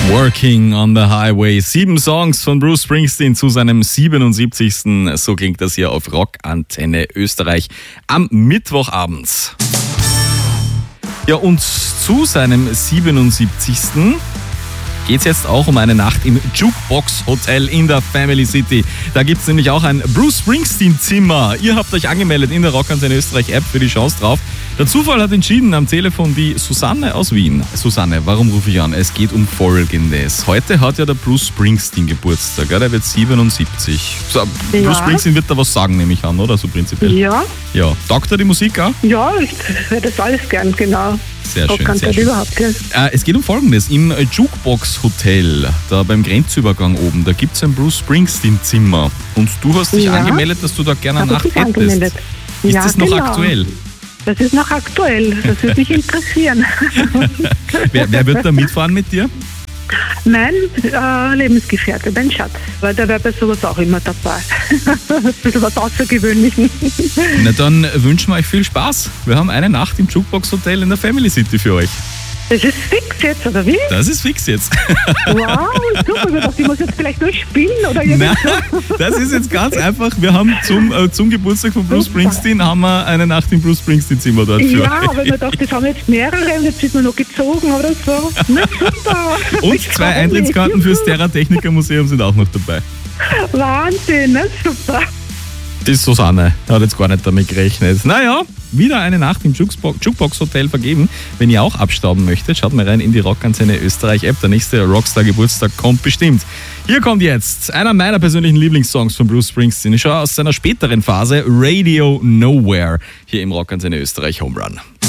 Working on the Highway. 7 Songs von Bruce Springsteen zu seinem 77. So klingt das hier auf Rockantenne Österreich am Mittwochabend. Ja, und zu seinem 77. geht es jetzt auch um eine Nacht im Jukebox Hotel in der Family City. Da gibt es nämlich auch ein Bruce Springsteen Zimmer. Ihr habt euch angemeldet in der Rockantenne Österreich App für die Chance drauf. Der Zufall hat entschieden, am Telefon die Susanne aus Wien. Susanne, warum rufe ich an? Es geht um Folgendes. Heute hat ja der Bruce Springsteen Geburtstag, der wird 77. So, ja. Bruce Springsteen wird da was sagen, nehme ich an, oder? So prinzipiell. Ja. Ja. Taugt er die Musik auch? Ja, ich höre das alles gern, genau. Sehr schön, sehr schön. Überhaupt, ja. Es geht um Folgendes. Im Jukebox Hotel, da beim Grenzübergang oben, da gibt es ein Bruce Springsteen Zimmer. Und du hast dich angemeldet, dass du da gerne eine Nacht hättest. Ist das noch aktuell? Das ist noch aktuell. Das würde mich interessieren. Wer wird da mitfahren mit dir? Mein Lebensgefährte, mein Schatz. Weil der wäre bei sowas auch immer dabei. Das ist was Außergewöhnliches. Na dann wünschen wir euch viel Spaß. Wir haben eine Nacht im Jukebox Hotel in der Family City für euch. Das ist fix jetzt, oder wie? Das ist fix jetzt. Wow, super. Ich muss jetzt vielleicht nur spielen oder irgendwas. Nein, das ist jetzt ganz einfach. Wir haben zum Geburtstag von Bruce Springsteen haben wir eine Nacht im Bruce Springsteen Zimmer dort für Ja, aber man dachte, das haben jetzt mehrere und jetzt wird man noch gezogen oder so. Na super. Und 2 Eintrittskarten fürs Terra Technica Museum sind auch noch dabei. Wahnsinn, na super. Die Susanne hat jetzt gar nicht damit gerechnet. Naja, wieder eine Nacht im Jukebox Hotel vergeben. Wenn ihr auch abstauben möchtet, schaut mal rein in die Rockantenne Österreich App. Der nächste Rockstar-Geburtstag kommt bestimmt. Hier kommt jetzt einer meiner persönlichen Lieblingssongs von Bruce Springsteen. Ich schaue aus seiner späteren Phase, Radio Nowhere, hier im Rockantenne Österreich Home Run.